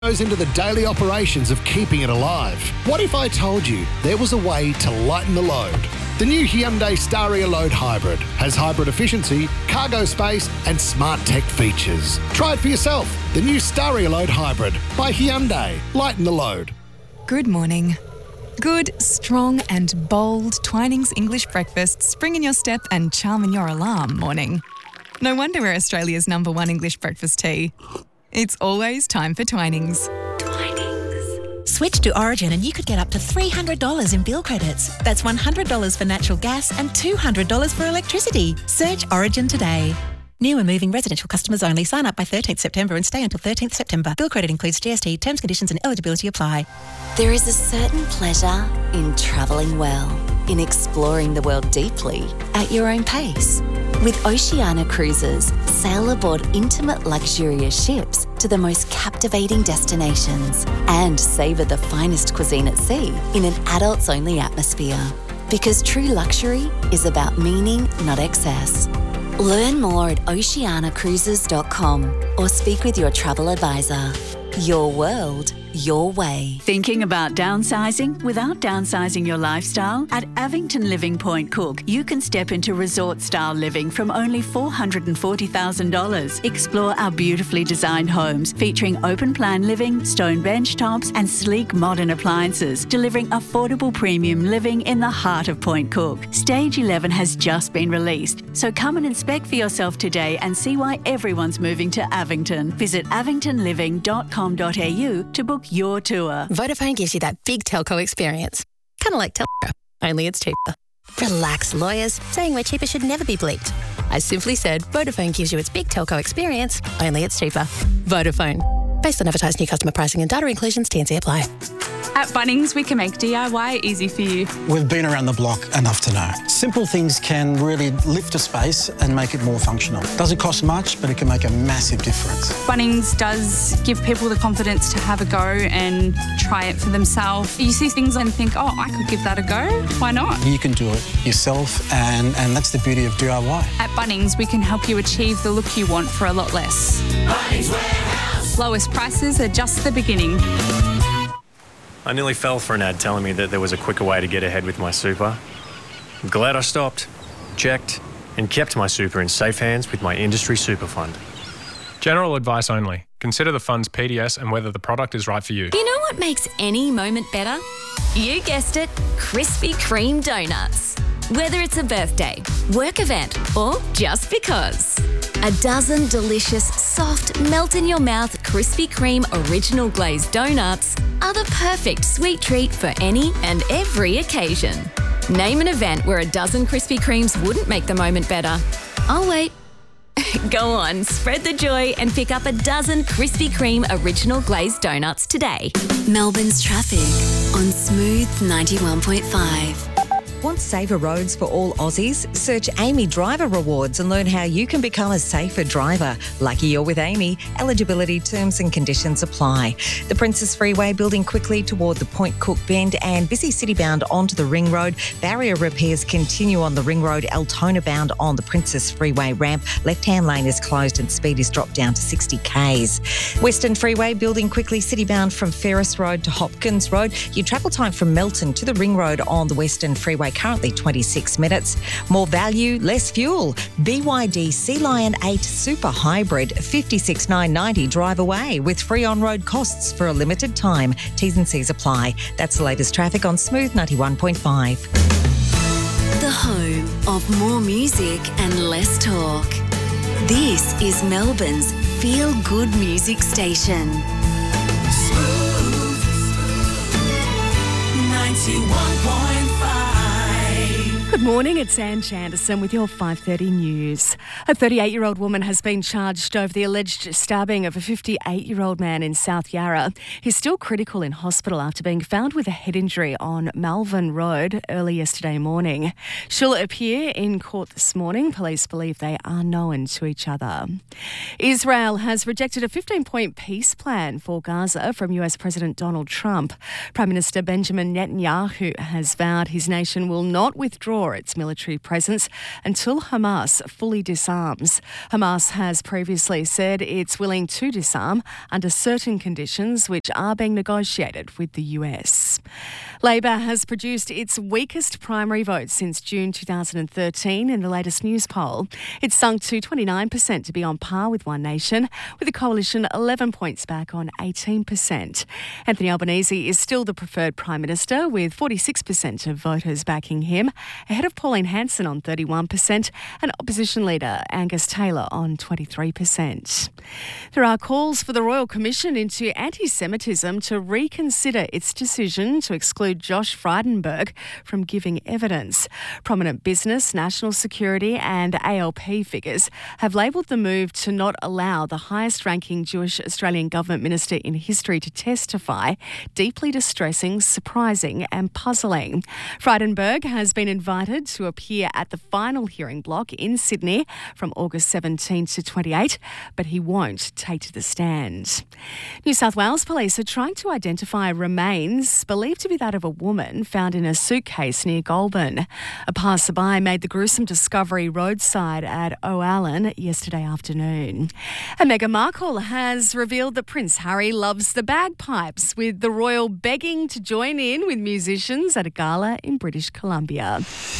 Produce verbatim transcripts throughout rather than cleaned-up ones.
goes into the daily operations of keeping it alive. What if I told you there was a way to lighten the load? The new Hyundai Staria Load Hybrid has hybrid efficiency, cargo space and smart tech features. Try it for yourself. The new Staria Load Hybrid by Hyundai. Lighten the load. Good morning. Good, strong and bold Twinings English breakfast spring in your step and charm in your alarm morning. No wonder we're Australia's number one English breakfast tea. It's always time for Twinings. Twinings. Switch to Origin and you could get up to three hundred dollars in bill credits. That's one hundred dollars for natural gas and two hundred dollars for electricity. Search Origin today. New and moving residential customers only. Sign up by thirteenth September and stay until thirteenth September. Bill credit includes G S T. Terms, conditions and eligibility apply. There is a certain pleasure in travelling well, in exploring the world deeply at your own pace. With Oceania Cruises, sail aboard intimate luxurious ships to the most captivating destinations and savour the finest cuisine at sea in an adults-only atmosphere. Because true luxury is about meaning, not excess. Learn more at oceania cruises dot com or speak with your travel advisor. Your world, your way. Thinking about downsizing without downsizing your lifestyle? At Avington Living Point Cook, you can step into resort-style living from only four hundred forty thousand dollars. Explore our beautifully designed homes featuring open-plan living, stone bench tops and sleek modern appliances, delivering affordable premium living in the heart of Point Cook. Stage eleven has just been released, so come and inspect for yourself today and see why everyone's moving to Avington. Visit avington living dot com dot a u to book your tour. Vodafone gives you that big telco experience. Kind of like Telstra, only it's cheaper. Relax, lawyers. Saying we're cheaper should never be bleeped. I simply said Vodafone gives you its big telco experience, only it's cheaper. Vodafone. Based on advertised new customer pricing and data inclusions, T and C apply. At Bunnings, we can make D I Y easy for you. We've been around the block enough to know. Simple things can really lift a space and make it more functional. Doesn't cost much, but it can make a massive difference. Bunnings does give people the confidence to have a go and try it for themselves. You see things and think, oh, I could give that a go. Why not? You can do it yourself, and, and that's the beauty of D I Y. At Bunnings, we can help you achieve the look you want for a lot less. Bunnings Warehouse. Lowest prices are just the beginning. I nearly fell for an ad telling me that there was a quicker way to get ahead with my super. I'm glad I stopped, checked, and kept my super in safe hands with my industry super fund. General advice only. Consider the fund's P D S and whether the product is right for you. You know what makes any moment better? You guessed it, Krispy Kreme donuts. Whether it's a birthday, work event, or just because. A dozen delicious, soft, melt-in-your-mouth Krispy Kreme original glazed donuts are the perfect sweet treat for any and every occasion. Name an event where a dozen Krispy Kremes wouldn't make the moment better. I'll wait. Go on, spread the joy and pick up a dozen Krispy Kreme original glazed donuts today. Melbourne's traffic on Smooth ninety-one point five. Want safer roads for all Aussies? Search Amy Driver Rewards and learn how you can become a safer driver. Lucky you're with Amy. Eligibility, terms and conditions apply. The Princess Freeway building quickly toward the Point Cook Bend and busy city bound onto the Ring Road. Barrier repairs continue on the Ring Road. Altona bound on the Princess Freeway ramp. Left-hand lane is closed and speed is dropped down to sixty kays. Western Freeway building quickly city bound from Ferris Road to Hopkins Road. Your travel time from Melton to the Ring Road on the Western Freeway currently twenty-six minutes. More value, less fuel. B Y D Sea Lion eight Super Hybrid, fifty-six thousand nine hundred ninety dollars drive away with free on-road costs for a limited time. T's and C's apply. That's the latest traffic on Smooth ninety-one point five. The home of more music and less talk. This is Melbourne's feel-good music station. Smooth ninety-one point five. Good morning, it's Anne Chanderson with your five thirty news. A thirty-eight-year-old woman has been charged over the alleged stabbing of a fifty-eight-year-old man in South Yarra. He's still critical in hospital after being found with a head injury on Malvern Road early yesterday morning. She'll appear in court this morning. Police believe they are known to each other. Israel has rejected a fifteen-point peace plan for Gaza from U S President Donald Trump. Prime Minister Benjamin Netanyahu has vowed his nation will not withdraw restore its military presence until Hamas fully disarms. Hamas has previously said it's willing to disarm under certain conditions which are being negotiated with the U S. Labor has produced its weakest primary vote since June two thousand thirteen in the latest news poll. It's sunk to twenty-nine percent to be on par with One Nation, with the coalition eleven points back on eighteen percent. Anthony Albanese is still the preferred Prime Minister, with forty-six percent of voters backing him, ahead of Pauline Hanson on thirty-one percent and opposition leader Angus Taylor on twenty-three percent. There are calls for the Royal Commission into Anti-Semitism to reconsider its decision to exclude Josh Frydenberg from giving evidence. Prominent business, national security and A L P figures have labelled the move to not allow the highest-ranking Jewish Australian government minister in history to testify deeply distressing, surprising and puzzling. Frydenberg has been invited to appear at the final hearing block in Sydney from August seventeenth to twenty-eighth, but he won't take to the stand. New South Wales police are trying to identify remains believed to be that of a woman found in a suitcase near Goulburn. A passerby made the gruesome discovery roadside at O'Allen yesterday afternoon. And Meghan Markle has revealed that Prince Harry loves the bagpipes, with the royal begging to join in with musicians at a gala in British Columbia.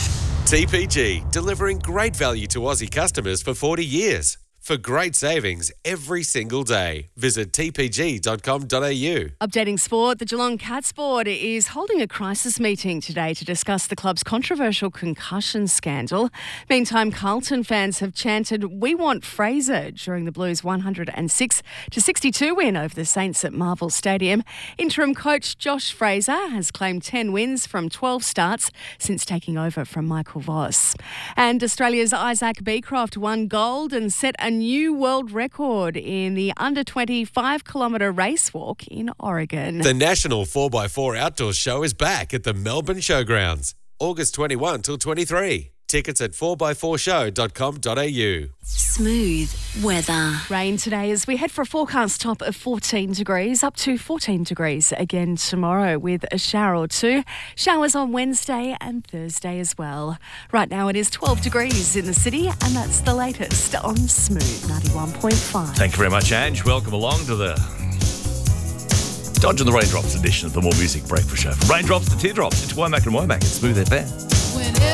T P G, delivering great value to Aussie customers for forty years. For great savings every single day, visit t p g dot com dot a u. Updating sport, the Geelong Cats board is holding a crisis meeting today to discuss the club's controversial concussion scandal. Meantime, Carlton fans have chanted, "We want Fraser," during the Blues' one hundred six to sixty-two win over the Saints at Marvel Stadium. Interim coach Josh Fraser has claimed ten wins from twelve starts since taking over from Michael Voss. And Australia's Isaac Beecroft won gold and set a new world record in the under twenty five kilometre race walk in Oregon. The National four by four Outdoors Show is back at the Melbourne Showgrounds, August twenty-first till twenty-third. Tickets at four by four show dot com dot a u. Smooth weather. Rain today as we head for a forecast top of fourteen degrees, up to fourteen degrees again tomorrow with a shower or two. Showers on Wednesday and Thursday as well. Right now it is twelve degrees in the city, and that's the latest on Smooth ninety-one point five. Thank you very much, Ange. Welcome along to the Dodging the Raindrops edition of the More Music Breakfast Show. From raindrops to teardrops, it's Womack and Womack at Smooth F M.